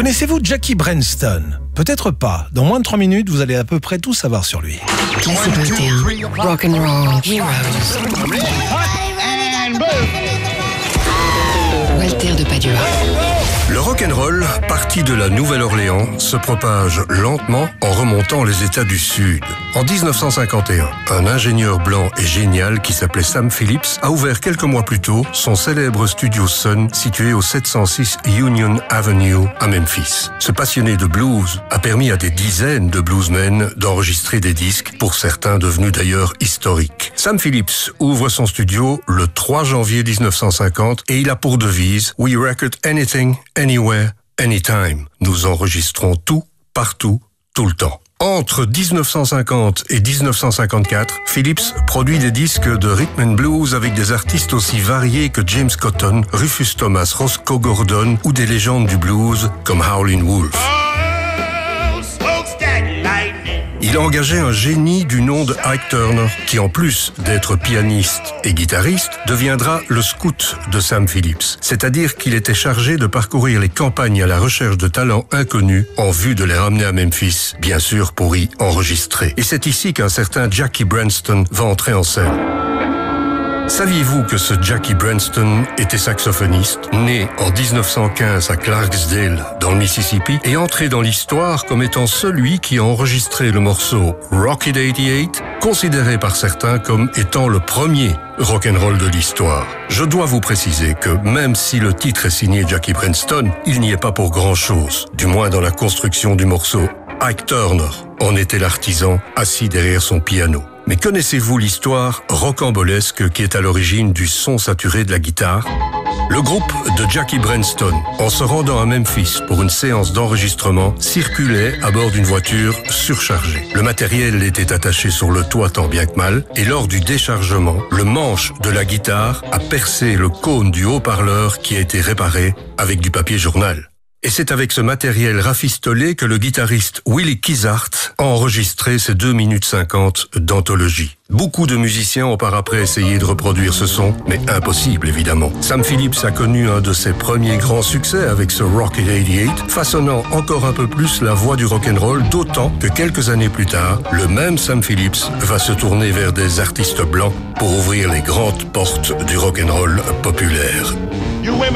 Connaissez-vous Jackie Brenston? Peut-être pas. Dans moins de 3 minutes, vous allez à peu près tout savoir sur lui. Classe 21, Rock'n'Roll Heroes. Walter de Padua. Le rock'n'roll, parti de la Nouvelle-Orléans, se propage lentement en remontant les États du Sud. En 1951, un ingénieur blanc et génial qui s'appelait Sam Phillips a ouvert quelques mois plus tôt son célèbre studio Sun situé au 706 Union Avenue à Memphis. Ce passionné de blues a permis à des dizaines de bluesmen d'enregistrer des disques, pour certains devenus d'ailleurs historiques. Sam Phillips ouvre son studio le 3 janvier 1950 et il a pour devise « We record anything, anywhere, anytime ». Nous enregistrons tout, partout, tout le temps. Entre 1950 et 1954, Phillips produit des disques de rhythm and blues avec des artistes aussi variés que James Cotton, Rufus Thomas, Roscoe Gordon ou des légendes du blues comme Howlin' Wolf. Il a engagé un génie du nom de Ike Turner, qui en plus d'être pianiste et guitariste, deviendra le scout de Sam Phillips. C'est-à-dire qu'il était chargé de parcourir les campagnes à la recherche de talents inconnus en vue de les ramener à Memphis, bien sûr pour y enregistrer. Et c'est ici qu'un certain Jackie Brenston va entrer en scène. Saviez-vous que ce Jackie Brenston était saxophoniste, né en 1915 à Clarksdale, dans le Mississippi, et entré dans l'histoire comme étant celui qui a enregistré le morceau Rocket 88, considéré par certains comme étant le premier rock'n'roll de l'histoire. Je dois vous préciser que même si le titre est signé Jackie Brenston, il n'y est pas pour grand-chose, du moins dans la construction du morceau. Ike Turner en était l'artisan, assis derrière son piano. Mais connaissez-vous l'histoire rocambolesque qui est à l'origine du son saturé de la guitare? Le groupe de Jackie Brenston, en se rendant à Memphis pour une séance d'enregistrement, circulait à bord d'une voiture surchargée. Le matériel était attaché sur le toit tant bien que mal, et lors du déchargement, le manche de la guitare a percé le cône du haut-parleur qui a été réparé avec du papier journal. Et c'est avec ce matériel rafistolé que le guitariste Willie Kizart a enregistré ses 2 minutes 50 d'anthologie. Beaucoup de musiciens ont par après essayé de reproduire ce son, mais impossible évidemment. Sam Phillips a connu un de ses premiers grands succès avec ce Rocket 88, façonnant encore un peu plus la voix du rock'n'roll, d'autant que quelques années plus tard, le même Sam Phillips va se tourner vers des artistes blancs pour ouvrir les grandes portes du rock'n'roll populaire.